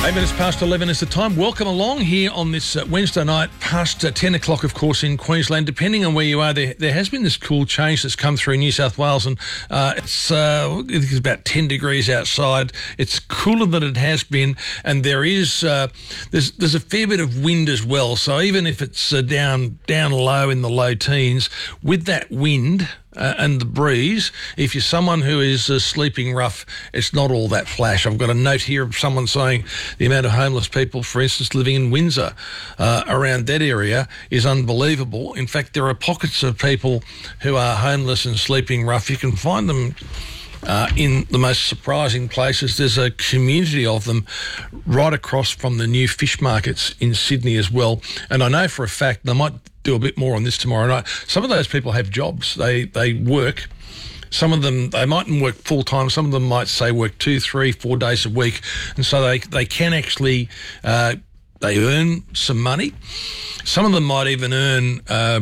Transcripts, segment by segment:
8 minutes past 11 is the time. Welcome along here on this Wednesday night, past 10 o'clock, of course, in Queensland. Depending on where you are, there has been this cool change that's come through New South Wales, and it's about 10 degrees outside. It's cooler than it has been, and there's a fair bit of wind as well. So even if it's down low in the low teens, with that wind and the breeze, if you're someone who is sleeping rough, it's not all that flash. I've got a note here of someone saying the amount of homeless people, for instance, living in Windsor, around that area is unbelievable. In fact, there are pockets of people who are homeless and sleeping rough. You can find them in the most surprising places. There's a community of them right across from the new fish markets in Sydney as well. And I know for a fact, they might do a bit more on this tomorrow night, some of those people have jobs. They work. Some of them, they mightn't work full time. Some of them might say work 2, 3, 4 days a week. And so they can actually, they earn some money. Some of them might even earn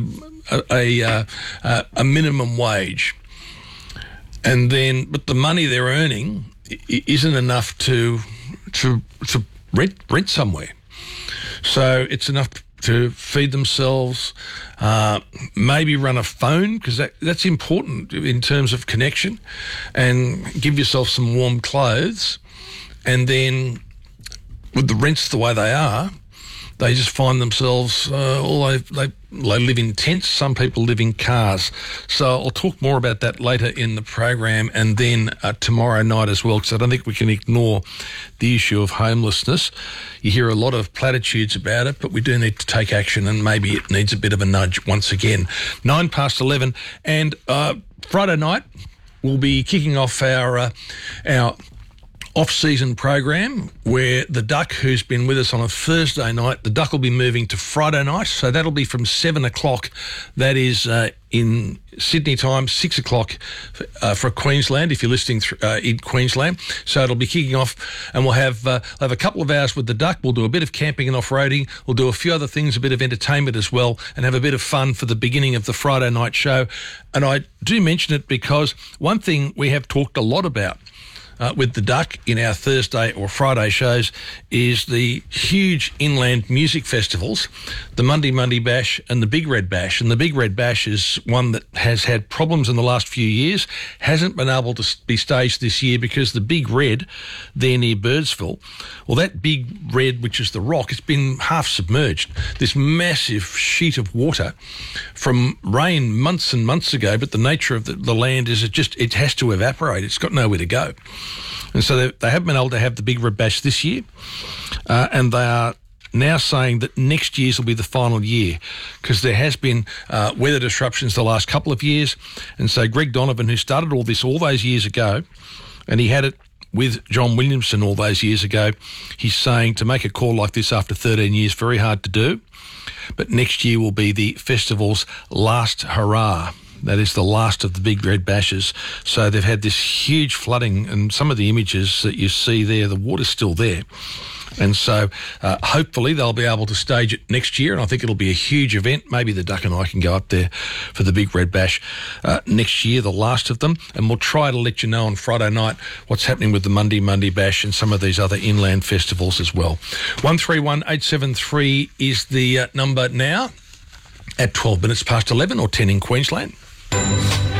a minimum wage. And then, but the money they're earning isn't enough to rent somewhere. So it's enough to feed themselves, maybe run a phone, because that's important in terms of connection, and give yourself some warm clothes. And then with the rents the way they are, they just find themselves, they live in tents, some people live in cars. So I'll talk more about that later in the program, and then tomorrow night as well, because I don't think we can ignore the issue of homelessness. You hear a lot of platitudes about it, but we do need to take action, and maybe it needs a bit of a nudge once again. 9 past 11, and Friday night we'll be kicking off our off-season program, where the Duck, who's been with us on a Thursday night, the Duck will be moving to Friday night, so that'll be from 7 o'clock. That is in Sydney time, 6 o'clock for Queensland, if you're listening in Queensland. So it'll be kicking off, and we'll have a couple of hours with the Duck. We'll do a bit of camping and off-roading. We'll do a few other things, a bit of entertainment as well, and have a bit of fun for the beginning of the Friday night show. And I do mention it because one thing we have talked a lot about with the Duck in our Thursday or Friday shows is the huge inland music festivals, the Monday Bash and the Big Red Bash. And the Big Red Bash is one that has had problems in the last few years, hasn't been able to be staged this year because the Big Red there near Birdsville, well, that Big Red, which is the rock, it's been half submerged. This massive sheet of water from rain months and months ago, but the nature of the land is it has to evaporate. It's got nowhere to go. And so they haven't been able to have the Big Red Bash this year, and they are now saying that next year's will be the final year, because there has been weather disruptions the last couple of years. And so Greg Donovan, who started all this all those years ago, and he had it with John Williamson all those years ago, he's saying to make a call like this after 13 years, very hard to do. But next year will be the festival's last hurrah. That is the last of the Big Red Bashes. So they've had this huge flooding, and some of the images that you see there, the water's still there. And so hopefully they'll be able to stage it next year, and I think it'll be a huge event. Maybe the Duck and I can go up there for the Big Red Bash next year, the last of them, and we'll try to let you know on Friday night what's happening with the Monday Bash and some of these other inland festivals as well. 131873 is the number now at 12 minutes past 11 or 10 in Queensland.